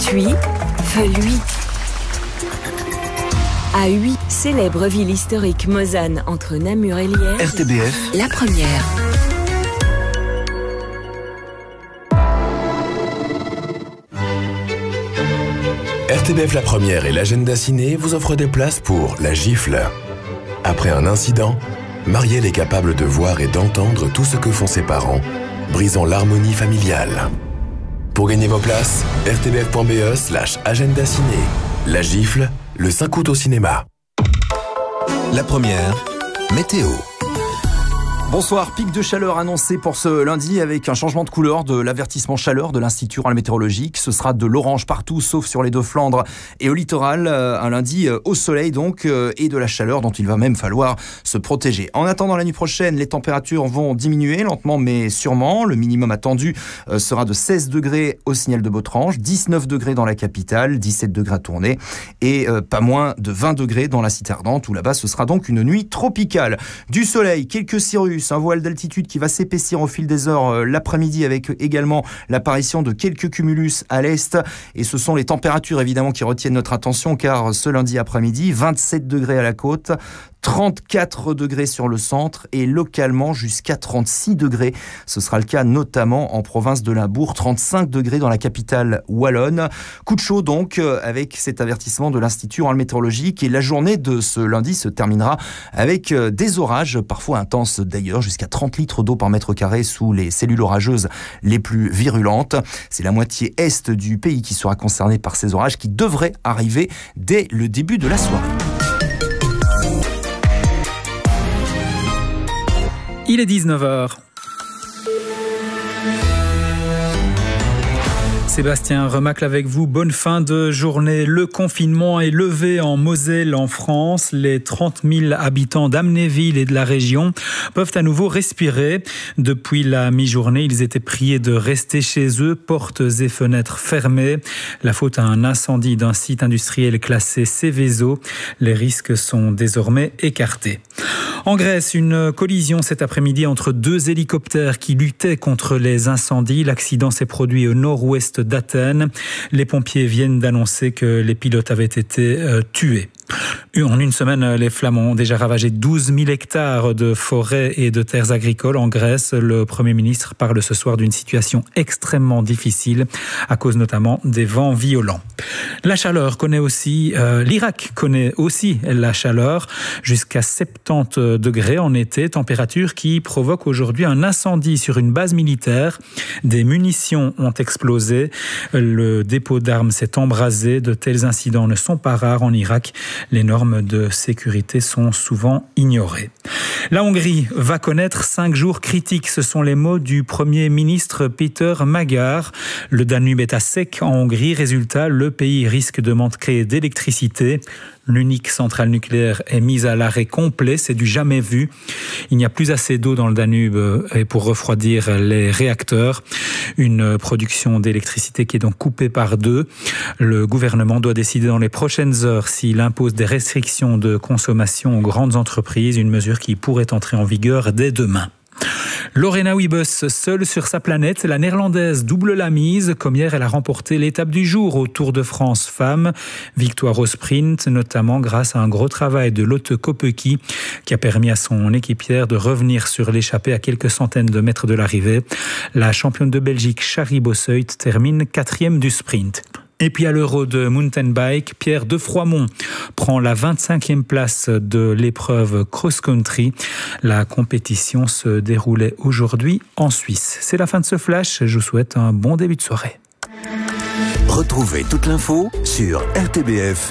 Thuy, Feluy. À Huy, célèbre ville historique mosane entre Namur et Lierre. RTBF, la première. RTBF La Première et l'agenda ciné vous offrent des places pour La Gifle. Après un incident, Marielle est capable de voir et d'entendre tout ce que font ses parents, brisant l'harmonie familiale. Pour gagner vos places, rtbf.be/agenda ciné. La Gifle, le 5 août au cinéma. La Première, météo. Bonsoir, pic de chaleur annoncé pour ce lundi avec un changement de couleur de l'avertissement chaleur de l'Institut rural météorologique. Ce sera de l'orange partout sauf sur les Deux-Flandres et au littoral. Un lundi au soleil donc et de la chaleur dont il va même falloir se protéger. En attendant la nuit prochaine, les températures vont diminuer lentement mais sûrement. Le minimum attendu sera de 16 degrés au Signal de Botrange, 19 degrés dans la capitale, 17 degrés à Tournai et pas moins de 20 degrés dans la Cité Ardente où là-bas ce sera donc une nuit tropicale. Du soleil, quelques cirrus, un voile d'altitude qui va s'épaissir au fil des heures l'après-midi avec également l'apparition de quelques cumulus à l'est. Et ce sont les températures évidemment qui retiennent notre attention car ce lundi après-midi, 27 degrés à la côte, 34 degrés sur le centre et localement jusqu'à 36 degrés. Ce sera le cas notamment en province de Limbourg, 35 degrés dans la capitale wallonne. Coup de chaud donc avec cet avertissement de l'Institut rural météorologique et la journée de ce lundi se terminera avec des orages parfois intenses d'ailleurs, jusqu'à 30 litres d'eau par mètre carré sous les cellules orageuses les plus virulentes. C'est la moitié est du pays qui sera concernée par ces orages qui devraient arriver dès le début de la soirée. Il est 19h. Sébastien Remacle avec vous. Bonne fin de journée. Le confinement est levé en Moselle, en France. Les 30 000 habitants d'Amnéville et de la région peuvent à nouveau respirer. Depuis la mi-journée, ils étaient priés de rester chez eux, portes et fenêtres fermées. La faute à un incendie d'un site industriel classé Seveso. Les risques sont désormais écartés. En Grèce, une collision cet après-midi entre deux hélicoptères qui luttaient contre les incendies. L'accident s'est produit au nord-ouest d'Athènes. Les pompiers viennent d'annoncer que les pilotes avaient été tués. En une semaine, les flammes ont déjà ravagé 12 000 hectares de forêts et de terres agricoles en Grèce. Le Premier ministre parle ce soir d'une situation extrêmement difficile à cause notamment des vents violents. La chaleur connaît aussi, l'Irak connaît aussi la chaleur, jusqu'à 70 degrés en été, température qui provoque aujourd'hui un incendie sur une base militaire. Des munitions ont explosé, le dépôt d'armes s'est embrasé. De tels incidents ne sont pas rares en Irak. Les normes de sécurité sont souvent ignorées. La Hongrie va connaître 5 jours critiques. Ce sont les mots du Premier ministre Peter Magyar. Le Danube est à sec en Hongrie. Résultat, le pays risque de manquer d'électricité. L'unique centrale nucléaire est mise à l'arrêt complet, c'est du jamais vu. Il n'y a plus assez d'eau dans le Danube pour refroidir les réacteurs. Une production d'électricité qui est donc coupée par deux. Le gouvernement doit décider dans les prochaines heures s'il impose des restrictions de consommation aux grandes entreprises, une mesure qui pourrait entrer en vigueur dès demain. Lorena Wiebes, seule sur sa planète, la néerlandaise double la mise. Comme hier, elle a remporté l'étape du jour au Tour de France Femmes. Victoire au sprint, notamment grâce à un gros travail de Lotte Kopecky qui a permis à son équipière de revenir sur l'échappée à quelques centaines de mètres de l'arrivée. La championne de Belgique, Shari Bossuit, termine 4e du sprint. Et puis à l'Euro de mountain bike, Pierre de Froimont prend la 25e place de l'épreuve cross-country. La compétition se déroulait aujourd'hui en Suisse. C'est la fin de ce flash. Je vous souhaite un bon début de soirée. Retrouvez toute l'info sur RTBF.